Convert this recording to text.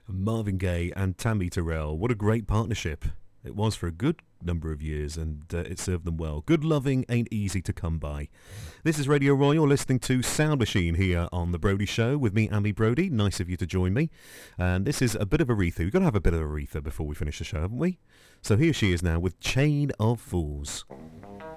Marvin Gaye and Tammy Terrell. What a great partnership. It was for a good number of years, and it served them well. Good loving ain't easy to come by. This is Radio Roy. You're listening to Sound Machine here on The Brodie Show with me, Amy Brodie. Nice of you to join me. And this is a bit of Aretha. We've got to have a bit of Aretha before we finish the show, haven't we? So here she is now with Chain of Fools.